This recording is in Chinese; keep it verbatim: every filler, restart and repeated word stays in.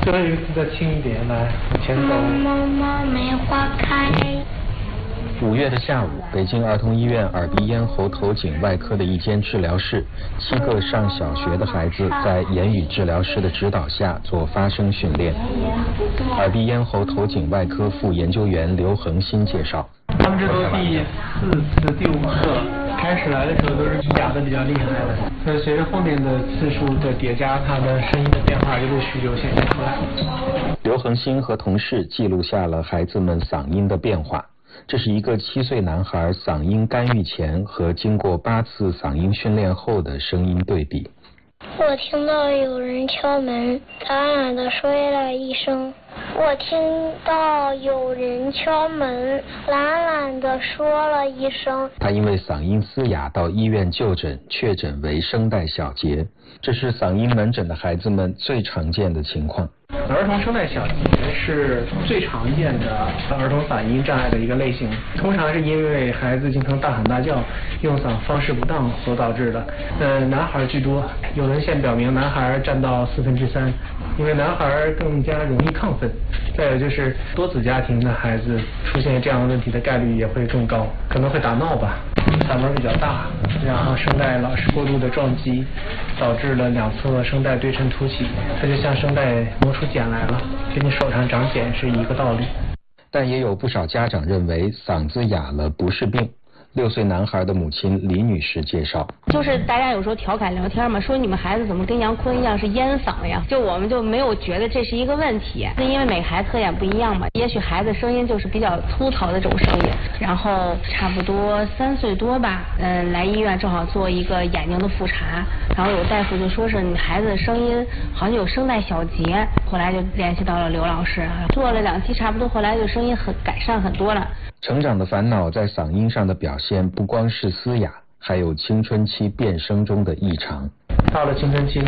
最后一个字再轻一点，来前走。 妈妈梅花开。 五月的下午，北京儿童医院耳鼻咽喉头颈外科的一间治疗室，七个上小学的孩子在言语治疗师的指导下做发声训练。耳鼻咽喉头颈外科副研究员刘恒新介绍， 他们这都第四次、第五次，开始来的时候都是哑的比较厉害的，所以随着后面的次数的叠加，他的声音的变化就陆续就显现出来。 刘恒新和同事记录下了孩子们嗓音的变化。这是一个七岁男孩嗓音干预前和经过八次嗓音训练后的声音对比。 我听到有人敲门，懒懒地说了一声。我听到有人敲门，懒懒地说了一声。 他因为嗓音嘶哑到医院就诊，确诊为声带小结。这是嗓音门诊的孩子们最常见的情况。 儿童声带小结是最常见的儿童嗓音障碍的一个类型，通常是因为孩子经常大喊大叫、用嗓方式不当所导致的。呃，男孩居多，有文献表明男孩占到四分之三，因为男孩更加容易亢奋。再有就是多子家庭的孩子出现这样的问题的概率也会更高，可能会打闹吧，嗓门比较大，然后声带老是过度的撞击，导致了两侧声带对称凸起，它就像声带磨出茧来了，跟你手上长茧是一个道理。 但也有不少家长认为嗓子哑了不是病。六岁男孩的母亲李女士介绍， 就是大家有时候调侃聊天嘛，说你们孩子怎么跟杨坤一样是烟嗓呀？就我们就没有觉得这是一个问题，是因为每个孩子特点不一样嘛。也许孩子声音就是比较粗糙的这种声音，然后差不多三岁多吧，嗯，来医院正好做一个眼睛的复查，然后有大夫就说是你孩子的声音好像有声带小结，后来就联系到了刘老师，做了两期，差不多后来就声音很改善很多了。 成长的烦恼在嗓音上的表现不光是嘶哑，还有青春期变声中的异常。 到了青春期呢，